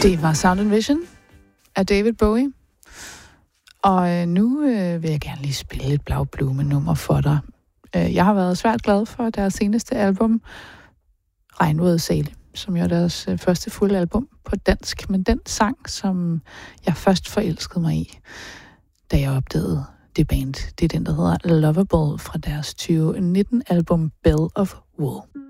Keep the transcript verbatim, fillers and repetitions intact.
Det var Sound and Vision af David Bowie. Og nu øh, vil jeg gerne lige spille et Blaublume-nummer for dig. Jeg har været svært glad for deres seneste album, Regnvåde Sæle, som jo er deres første fulde album på dansk. Men den sang, som jeg først forelskede mig i, da jeg opdagede det band, det er den, der hedder Lovable fra deres tyve nitten album Bell of Wool.